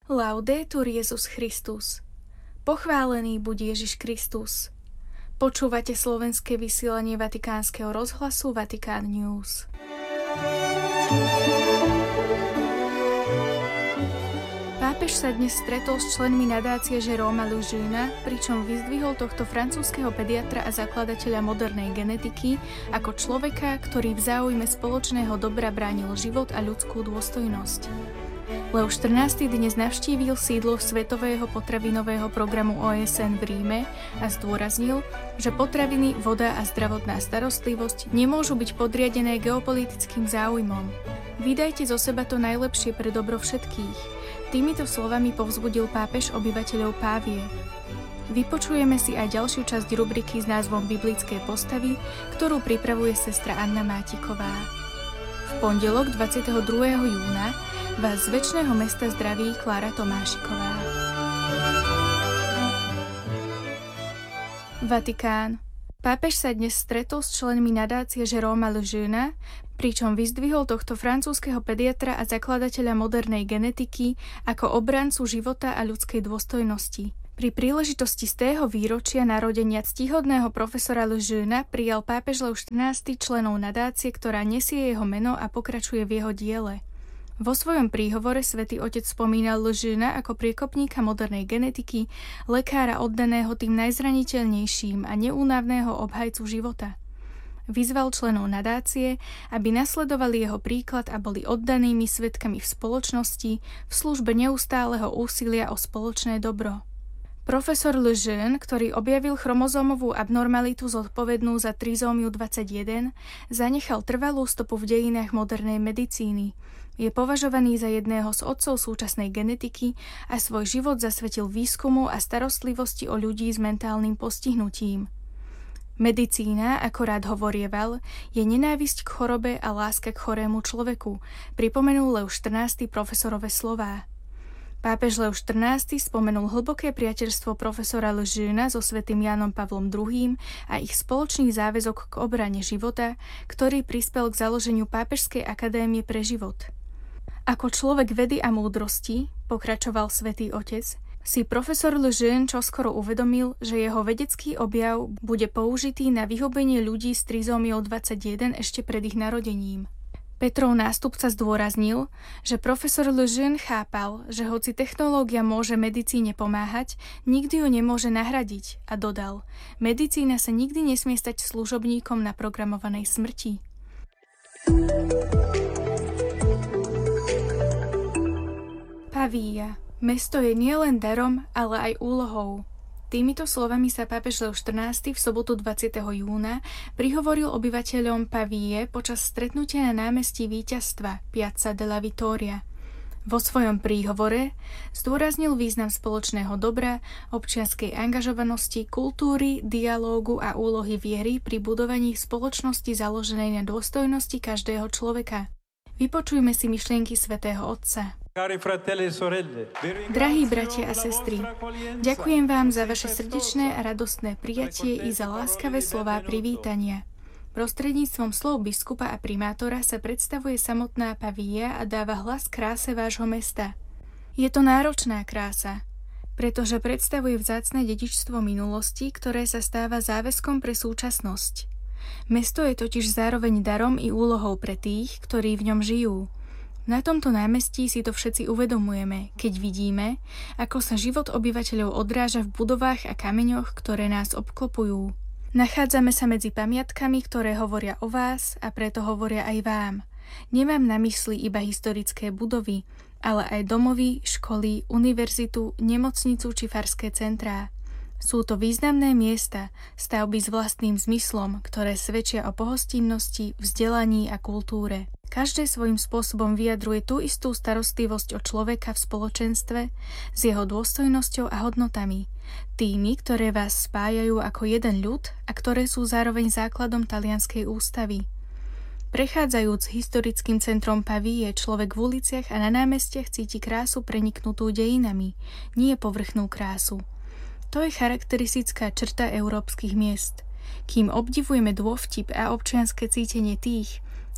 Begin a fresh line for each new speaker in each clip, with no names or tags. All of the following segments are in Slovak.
Laudetur Jesus Christus. Pochválený buď Ježiš Kristus. Počúvate slovenské vysielanie Vatikánskeho rozhlasu Vatikán News. Pápež sa dnes stretol s členmi nadácie Jérôma Lejeune, pričom vyzdvihol tohto francúzskeho pediatra a zakladateľa modernej genetiky ako človeka, ktorý v záujme spoločného dobra bránil život a ľudskú dôstojnosť. Leo XIV dnes navštívil sídlo Svetového potravinového programu OSN v Ríme a zdôraznil, že potraviny, voda a zdravotná starostlivosť nemôžu byť podriadené geopolitickým záujmom. Vydajte zo seba to najlepšie pre dobro všetkých. Týmito slovami povzbudil pápež obyvateľov Pávie. Vypočujeme si aj ďalšiu časť rubriky s názvom Biblické postavy, ktorú pripravuje sestra Anna Mátiková. V pondelok 22. júna vás z večného mesta zdraví Klára Tomášiková. Vatikán. Pápež sa dnes stretol s členmi nadácie Jérôma Lejeune, pričom vyzdvihol tohto francúzskeho pediatra a zakladateľa modernej genetiky ako obrancu života a ľudskej dôstojnosti. Pri príležitosti z tého výročia narodenia ctihodného profesora Lejeuna prijal pápež Leo XIV členov nadácie, ktorá nesie jeho meno a pokračuje v jeho diele. Vo svojom príhovore svätý Otec spomínal Lejeuna ako priekopníka modernej genetiky, lekára oddaného tým najzraniteľnejším a neúnavného obhajcu života. Vyzval členov nadácie, aby nasledovali jeho príklad a boli oddanými svedkami v spoločnosti v službe neustáleho úsilia o spoločné dobro. Profesor Lejeune, ktorý objavil chromozómovú abnormalitu zodpovednú za trizómiu 21, zanechal trvalú stopu v dejinách modernej medicíny. Je považovaný za jedného z otcov súčasnej genetiky a svoj život zasvetil výskumu a starostlivosti o ľudí s mentálnym postihnutím. Medicína, ako rád hovorieval, je nenávisť k chorobe a láska k chorému človeku, pripomenul Leo XIV profesorove slová. Pápež Leo XIV spomenul hlboké priateľstvo profesora Lejeuna so svätým Jánom Pavlom II a ich spoločný záväzok k obrane života, ktorý prispel k založeniu Pápežskej akadémie pre život. Ako človek vedy a múdrosti, pokračoval svätý Otec, si profesor Lejeune čoskoro uvedomil, že jeho vedecký objav bude použitý na vyhubenie ľudí s trizómiou 21 ešte pred ich narodením. Petrov nástupca zdôraznil, že profesor Lejeune chápal, že hoci technológia môže medicíne pomáhať, nikdy ju nemôže nahradiť a dodal, medicína sa nikdy nesmie stať služobníkom naprogramovanej smrti. Pavia. Mesto je nielen darom, ale aj úlohou. Týmito slovami sa pápež Leo XIV v sobotu 20. júna prihovoril obyvateľom Pavie počas stretnutia na námestí Víťazstva Piazza della Vittoria. Vo svojom príhovore zdôraznil význam spoločného dobra, občianskej angažovanosti, kultúry, dialógu a úlohy viery pri budovaní spoločnosti založenej na dôstojnosti každého človeka. Vypočujme si myšlienky svätého Otca. Drahí bratia a sestry, ďakujem vám za vaše srdečné a radostné prijatie i za láskavé slová privítania. Prostredníctvom slov biskupa a primátora sa predstavuje samotná Pavia a dáva hlas kráse vášho mesta. Je to náročná krása, pretože predstavuje vzácne dedičstvo minulosti, ktoré sa stáva záväzkom pre súčasnosť. Mesto je totiž zároveň darom i úlohou pre tých, ktorí v ňom žijú. Na tomto námestí si to všetci uvedomujeme, keď vidíme, ako sa život obyvateľov odráža v budovách a kameňoch, ktoré nás obklopujú. Nachádzame sa medzi pamiatkami, ktoré hovoria o vás a preto hovoria aj vám. Nemám na mysli iba historické budovy, ale aj domovy, školy, univerzitu, nemocnicu či farské centrá. Sú to významné miesta, stavby s vlastným zmyslom, ktoré svedčia o pohostinnosti, vzdelaní a kultúre. Každé svojím spôsobom vyjadruje tú istú starostlivosť o človeka v spoločenstve s jeho dôstojnosťou a hodnotami, tými, ktoré vás spájajú ako jeden ľud a ktoré sú zároveň základom talianskej ústavy. Prechádzajúc historickým centrom Pavie, človek v uliciach a na námestiach cíti krásu preniknutú dejinami, nie povrchnú krásu. To je charakteristická črta európskych miest. Kým obdivujeme dôvtip a občianske cítenie tých,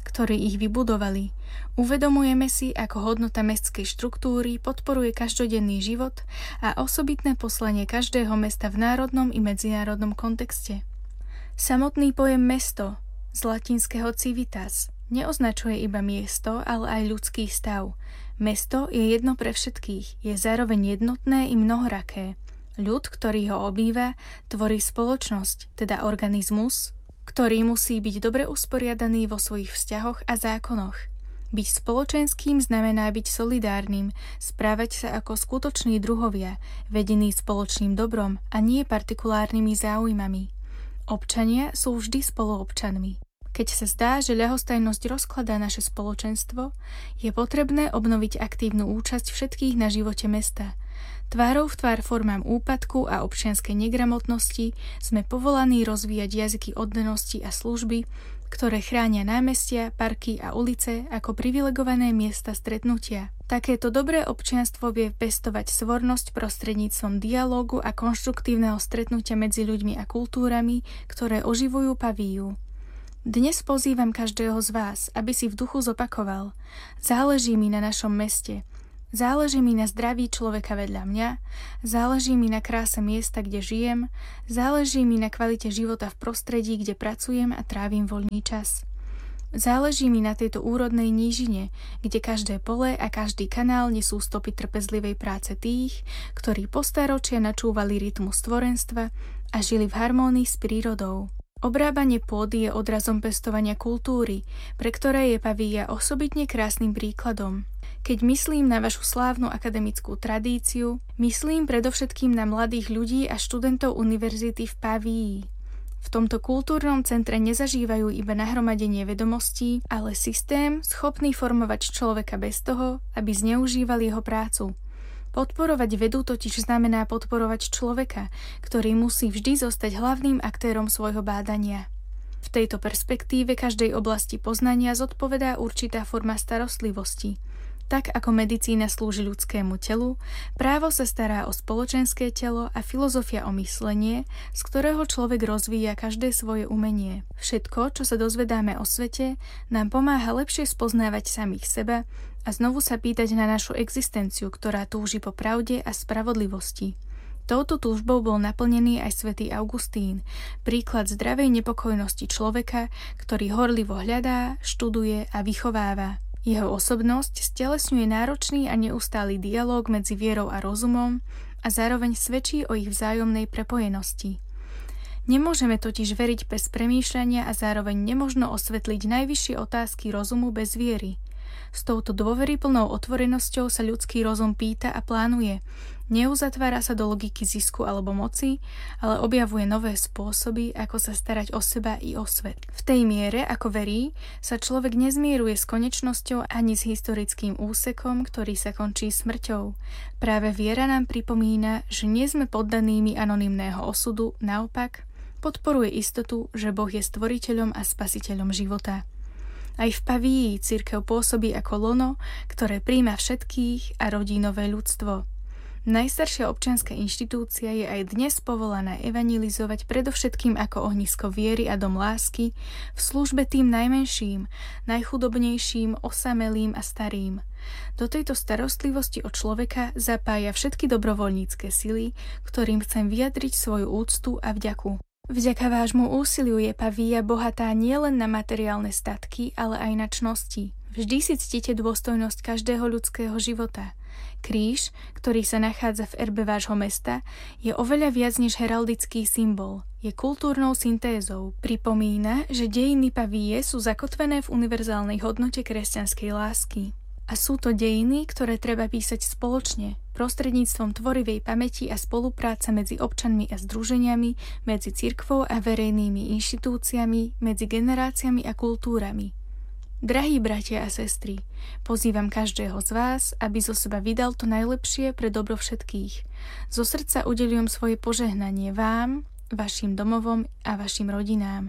ktorí ich vybudovali. Uvedomujeme si, ako hodnota mestskej štruktúry podporuje každodenný život a osobitné poslanie každého mesta v národnom i medzinárodnom kontexte. Samotný pojem mesto z latinského civitas neoznačuje iba miesto, ale aj ľudský stav. Mesto je jedno pre všetkých, je zároveň jednotné i mnohoraké. Ľud, ktorý ho obýva, tvorí spoločnosť, teda organizmus, ktorý musí byť dobre usporiadaný vo svojich vzťahoch a zákonoch. Byť spoločenským znamená byť solidárnym, správať sa ako skutoční druhovia, vedení spoločným dobrom a nie partikulárnymi záujmami. Občania sú vždy spoluobčanmi. Keď sa zdá, že ľahostajnosť rozkladá naše spoločenstvo, je potrebné obnoviť aktívnu účasť všetkých na živote mesta. Tvárou v tvár formám úpadku a občianskej negramotnosti sme povolaní rozvíjať jazyky oddanosti a služby, ktoré chránia námestia, parky a ulice ako privilegované miesta stretnutia. Takéto dobré občianstvo vie pestovať svornosť prostredníctvom dialógu a konštruktívneho stretnutia medzi ľuďmi a kultúrami, ktoré oživujú Pavíju. Dnes pozývam každého z vás, aby si v duchu zopakoval: záleží mi na našom meste, záleží mi na zdraví človeka vedľa mňa, záleží mi na kráse miesta, kde žijem, záleží mi na kvalite života v prostredí, kde pracujem a trávim voľný čas. Záleží mi na tejto úrodnej nížine, kde každé pole a každý kanál nesú stopy trpezlivej práce tých, ktorí po stáročia načúvali rytmu stvorenstva a žili v harmónii s prírodou. Obrábanie pôdy je odrazom pestovania kultúry, pre ktoré je Pavíja osobitne krásnym príkladom. Keď myslím na vašu slávnu akademickú tradíciu, myslím predovšetkým na mladých ľudí a študentov univerzity v Pavíji. V tomto kultúrnom centre nezažívajú iba nahromadenie vedomostí, ale systém schopný formovať človeka bez toho, aby zneužíval jeho prácu. Podporovať vedu totiž znamená podporovať človeka, ktorý musí vždy zostať hlavným aktérom svojho bádania. V tejto perspektíve každej oblasti poznania zodpovedá určitá forma starostlivosti. Tak ako medicína slúži ľudskému telu, právo sa stará o spoločenské telo a filozofia o myslenie, z ktorého človek rozvíja každé svoje umenie. Všetko, čo sa dozvedáme o svete, nám pomáha lepšie spoznávať samých seba a znovu sa pýtať na našu existenciu, ktorá túži po pravde a spravodlivosti. Touto túžbou bol naplnený aj svätý Augustín, príklad zdravej nepokojnosti človeka, ktorý horlivo hľadá, študuje a vychováva. Jeho osobnosť stelesňuje náročný a neustály dialóg medzi vierou a rozumom a zároveň svedčí o ich vzájomnej prepojenosti. Nemôžeme totiž veriť bez premýšľania a zároveň nemožno osvetliť najvyššie otázky rozumu bez viery. S touto dôveryplnou otvorenosťou sa ľudský rozum pýta a plánuje. Neuzatvára sa do logiky zisku alebo moci, ale objavuje nové spôsoby, ako sa starať o seba i o svet. V tej miere, ako verí, sa človek nezmieruje s konečnosťou ani s historickým úsekom, ktorý sa končí smrťou. Práve viera nám pripomína, že nie sme poddanými anonymného osudu, naopak podporuje istotu, že Boh je stvoriteľom a spasiteľom života. Aj v Pavíji cirkev pôsobí ako lono, ktoré prijíma všetkých a rodí nové ľudstvo. Najstaršia občianska inštitúcia je aj dnes povolaná evangelizovať predovšetkým ako ohnisko viery a dom lásky v službe tým najmenším, najchudobnejším, osamelým a starým. Do tejto starostlivosti o človeka zapája všetky dobrovoľnícke sily, ktorým chcem vyjadriť svoju úctu a vďaku. Vďaka vášmu úsiliu je Pavíja bohatá nielen na materiálne statky, ale aj na čnosti. Vždy si ctíte dôstojnosť každého ľudského života. Kríž, ktorý sa nachádza v erbe vášho mesta, je oveľa viac než heraldický symbol. Je kultúrnou syntézou. Pripomína, že dejiny Pavíje sú zakotvené v univerzálnej hodnote kresťanskej lásky. A sú to dejiny, ktoré treba písať spoločne, prostredníctvom tvorivej pamäti a spolupráce medzi občanmi a združeniami, medzi cirkvou a verejnými inštitúciami, medzi generáciami a kultúrami. Drahí bratia a sestry, pozývam každého z vás, aby zo seba vydal to najlepšie pre dobro všetkých. Zo srdca udeľujem svoje požehnanie vám, vašim domovom a vašim rodinám.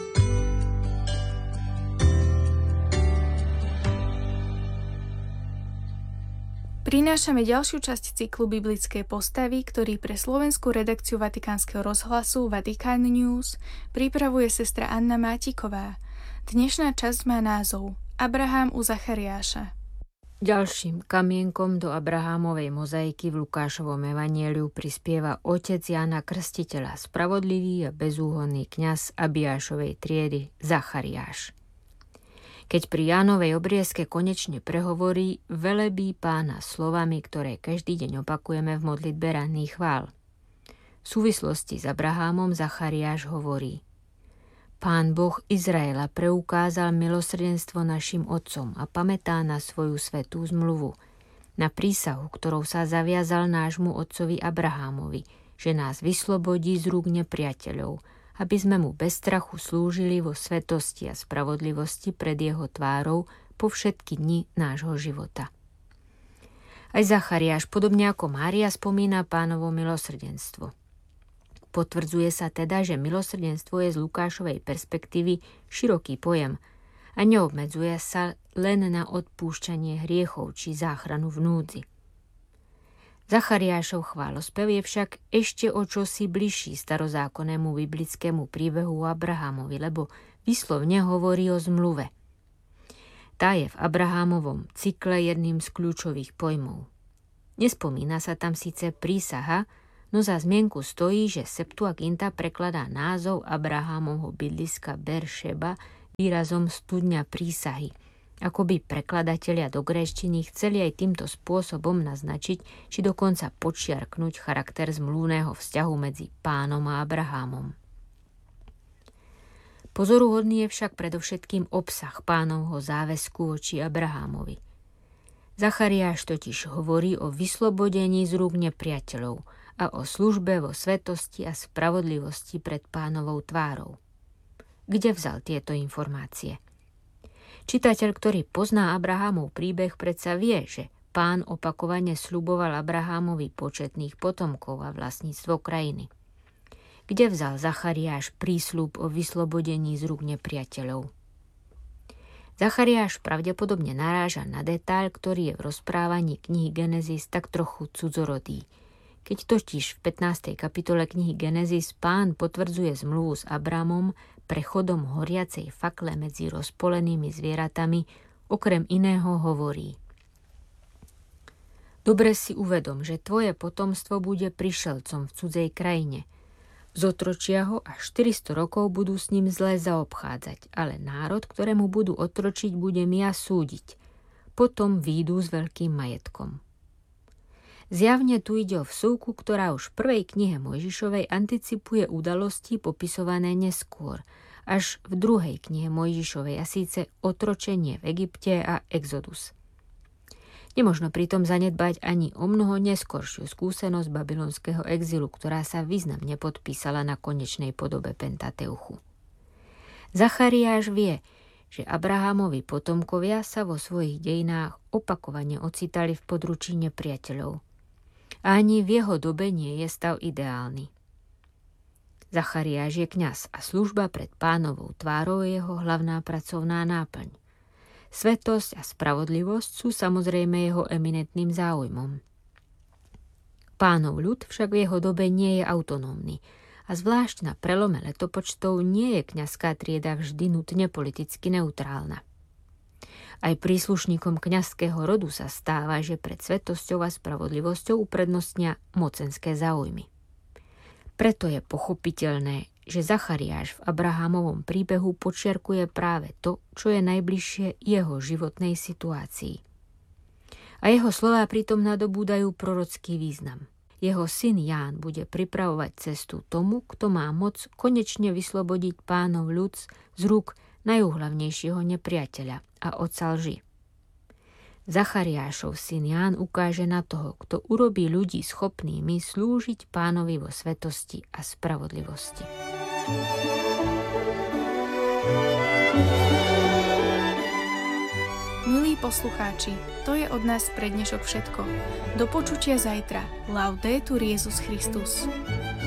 Prinášame ďalšiu časť cyklu Biblické postavy, ktorý pre slovenskú redakciu Vatikánskeho rozhlasu Vatican News pripravuje sestra Anna Mátiková. Dnešná časť má názov Abraham u Zachariáša.
Ďalším kamienkom do Abrahámovej mozaiky v Lukášovom evanjeliu prispieva otec Jána Krstiteľa, spravodlivý a bezúhonný kňaz Abiášovej triedy Zachariáš. Keď pri Jánovej obriezke konečne prehovorí, velebí Pána slovami, ktoré každý deň opakujeme v modlitbe ranných chvál. V súvislosti s Abrahámom Zachariáš hovorí: Pán Boh Izraela preukázal milosrdenstvo našim otcom a pamätá na svoju svätú zmluvu, na prísahu, ktorou sa zaviazal nášmu otcovi Abrahámovi, že nás vyslobodí z rúk nepriateľov, aby sme mu bez strachu slúžili vo svetosti a spravodlivosti pred jeho tvárou po všetky dni nášho života. Aj Zachariáš, podobne ako Mária, spomína Pánovo milosrdenstvo. Potvrdzuje sa teda, že milosrdenstvo je z Lukášovej perspektívy široký pojem a neobmedzuje sa len na odpúšťanie hriechov či záchranu v núdzi. Zachariášov chválospev je však ešte o čosi bližší starozákonnému biblickému príbehu o Abrahámovi, lebo výslovne hovorí o zmluve. Tá je v Abrahámovom cykle jedným z kľúčových pojmov. Nespomína sa tam síce prísaha, no za zmienku stojí, že Septuaginta prekladá názov Abrahámovho bydliska Beršeba výrazom studňa prísahy. Akoby prekladatelia do gréčtiny chceli aj týmto spôsobom naznačiť, či dokonca podčiarknúť charakter zmluvného vzťahu medzi Pánom a Abrahámom. Pozoruhodný je však predovšetkým obsah Pánovho záväzku voči Abrahámovi. Zachariáš totiž hovorí o vyslobodení z rúk nepriateľov a o službe vo svetosti a spravodlivosti pred Pánovou tvárou. Kde vzal tieto informácie? Čitateľ, ktorý pozná Abrahámov príbeh, predsa vie, že Pán opakovane sľuboval Abrahámovi početných potomkov a vlastníctvo krajiny. Kde vzal Zachariáš prísľub o vyslobodení z rúk nepriateľov? Zachariáš pravdepodobne naráža na detail, ktorý je v rozprávaní knihy Genesis tak trochu cudzorodý. Keď totiž v 15. kapitole knihy Genesis Pán potvrdzuje zmluvu s Abramom prechodom horiacej fakle medzi rozpolenými zvieratami, okrem iného hovorí: Dobre si uvedom, že tvoje potomstvo bude prišelcom v cudzej krajine. Zotročia ho a 400 rokov budú s ním zle zaobchádzať, ale národ, ktorému budú otročiť, budem ja súdiť. Potom výjdu s veľkým majetkom. Zjavne tu ide o vsúvku, ktorá už v prvej knihe Mojžišovej anticipuje udalosti popisované neskôr, až v druhej knihe Mojžišovej, a síce otročenie v Egypte a Exodus. Nemožno pritom zanedbať ani o mnoho neskoršiu skúsenosť babylonského exilu, ktorá sa významne podpísala na konečnej podobe Pentateuchu. Zachariáš vie, že Abrahámovi potomkovia sa vo svojich dejinách opakovane ocitali v područí nepriateľov. A ani v jeho dobe nie je stav ideálny. Zachariáš je kňaz a služba pred Pánovou tvárou je jeho hlavná pracovná náplň. Svetosť a spravodlivosť sú samozrejme jeho eminentným záujmom. Pánov ľud však v jeho dobe nie je autonómny a zvlášť na prelome letopočtov nie je kňazská trieda vždy nutne politicky neutrálna. Aj príslušníkom kňazského rodu sa stáva, že pred svetosťou a spravodlivosťou uprednostnia mocenské záujmy. Preto je pochopiteľné, že Zachariáš v Abrahámovom príbehu podčiarkuje práve to, čo je najbližšie jeho životnej situácii. A jeho slová pritom nadobúdajú prorocký význam. Jeho syn Ján bude pripravovať cestu tomu, kto má moc konečne vyslobodiť Pánov ľud z rúk najúhlavnejšieho nepriateľa a otca lži. Zachariášov syn Ján ukáže na toho, kto urobí ľudí schopnými slúžiť Pánovi vo svetosti a spravodlivosti.
Milí poslucháči, to je od nás pre dnešok všetko. Do počutia zajtra. Laudetur Jesus Christus.